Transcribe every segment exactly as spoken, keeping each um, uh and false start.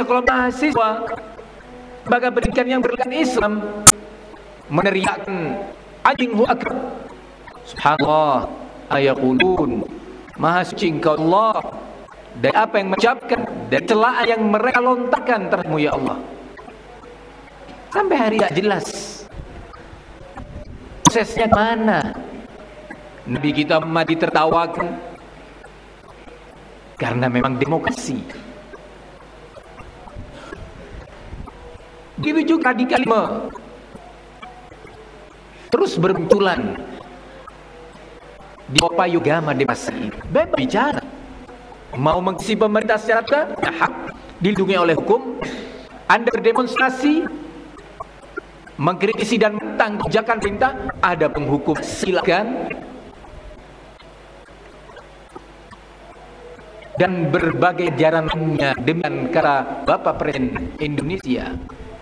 sekolah mahasiswa, lembaga pendidikan yang berlatar Islam meneriakkan Allahu Akbar. Subhanallah, ayaqulun, Maha suci Engkau Allah dari apa yang mengucapkan, dari celaan yang mereka lontarkan terhadap-Mu ya Allah. Sampai hari tidak jelas prosesnya mana. Nabi kita Muhammad ditertawakan karena memang demokrasi. Begitu juga radikalisme terus bermunculan di payung demokrasi. Bebas bicara, mau mengisi pemerintah secara hak, dilindungi oleh hukum. Anda berdemonstrasi, mengkritisi dan mentang kebijakan perintah, ada penghukum, silakan. Dan berbagai jarannya dengan kata Bapak Presiden Indonesia.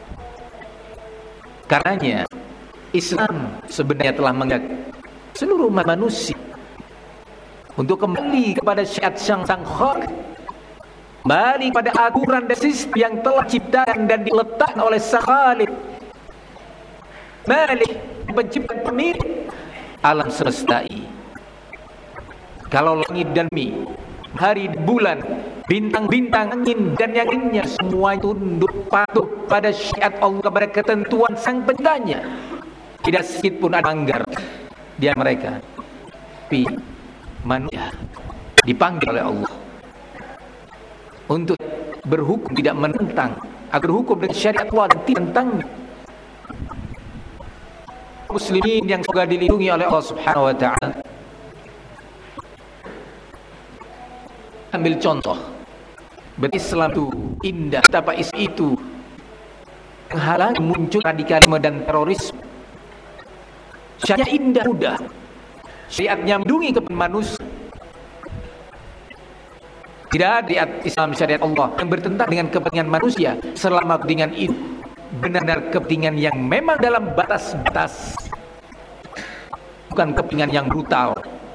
Karenanya Islam sebenarnya telah mengajak seluruh umat manusia untuk kembali kepada syariat sang sang hak, kembali pada aturan dan sistem yang telah diciptakan dan diletakkan oleh Sang Khalik, Malik, pencipta pemilik alam semesta ini. Kalau langit dan bumi, hari, bulan, bintang-bintang, angin dan yang lainnya semua tunduk patuh pada syariat Allah, kepada ketentuan sang penciptanya, tidak sedikit pun ada anggar di mereka. Tapi manusia dipanggil oleh Allah untuk berhukum, tidak menentang, agar berhukum dengan syariat Allah dan tidak tentangnya. Muslimin yang semoga dilindungi oleh Allah Subhanahu wa ta'ala, ambil contoh berislam itu indah, betapa Islam itu menghalangi muncul radikalisme dan terorisme. Syariat indah, mudah, syariatnya melindungi kepada manusia. Tidak ada syariat Islam, syariat Allah yang bertentangan dengan kepentingan manusia, selama kepentingan itu benar-benar kepentingan yang memang dalam batas-batas, bukan kepentingan yang brutal.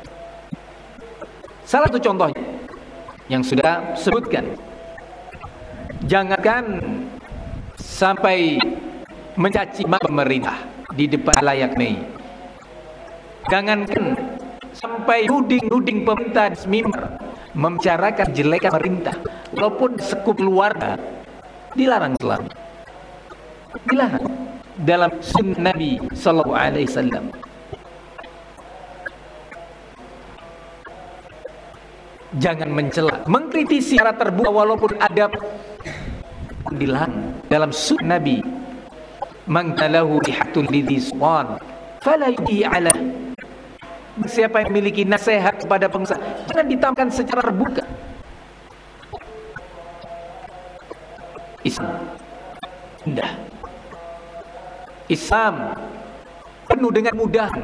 Salah satu contohnya yang sudah sebutkan, jangankan sampai mencaci maki pemerintah di depan layak Mei, jangankan sampai nuding-nuding pemerintah di mimbar, membicarakan jelek pemerintah, walaupun sekup keluarga, dilarang Islam, dilarang dalam sunnah Nabi Sallallahu Alaihi Wasallam. Jangan mencela, mengkritisi secara terbuka walaupun ada, dilarang dalam sunnah Nabi. Man talahu rihatun lidhiswan fala yudi ala. Siapa yang memiliki nasihat kepada pengusaha, jangan ditampilkan secara terbuka. Islam indah, Islam penuh dengan mudahan.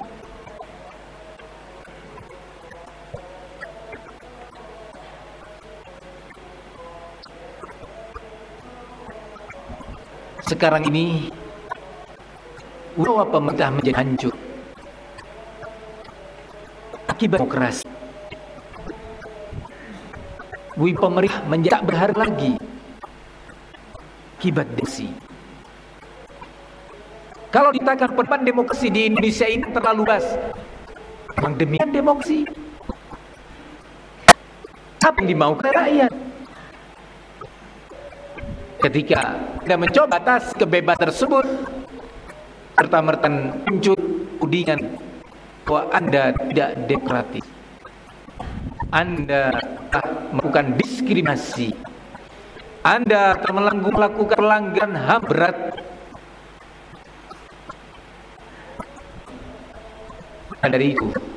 Sekarang ini bahwa pemerintah menjadi hancur akibat demokrasi. Wih, pemerintah menjadi tak berharga lagi akibat demokrasi. Kalau dikatakan perubahan demokrasi di Indonesia ini terlalu luas, memang demikian demokrasi. Apa yang dimaukan rakyat? Ketika Anda mencoba atas kebebasan tersebut, serta-merta muncul tudingan bahwa Anda tidak demokratis, Anda telah melakukan diskriminasi, Anda telah melakukan pelanggaran H A M berat. Dari itu